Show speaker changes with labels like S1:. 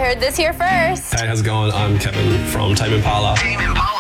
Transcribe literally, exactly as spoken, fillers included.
S1: heard this here first.
S2: Hey, how's it going? I'm Kevin from Tame Impala. Tame Impala.